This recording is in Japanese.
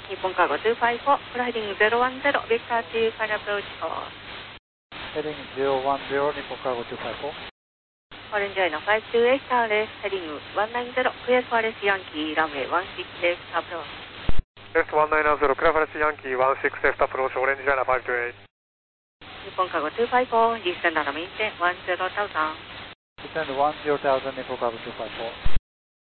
日本カーゴ254、フライディング010、ビクター2、ファイナルアプローチコース。 Heading 010, 日本カーゴ254。 オレンジアイの528ターです。ヘディング190、クリアファレスヤンキー、ランウェイ16レフトアプローチ。 レフト190、クリアファレスヤンキー16レフトアプローチ、オレンジアイの528。 日本カーゴ254、ディステンダーのメインテン10,000。 Descend 10,000, 日本カーゴ254。